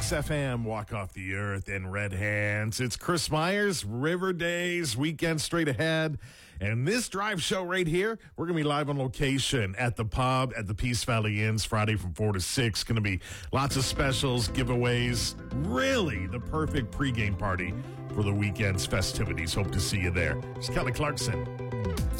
XFM, Walk Off the Earth, and Red Hands. It's Chris Myers, River Days, weekend straight ahead. And this drive show right here, we're going to be live on location at the pub at the Peace Valley Inns Friday from 4 to 6. Going to be lots of specials, giveaways, really the perfect pregame party for the weekend's festivities. Hope to see you there. It's Kelly Clarkson.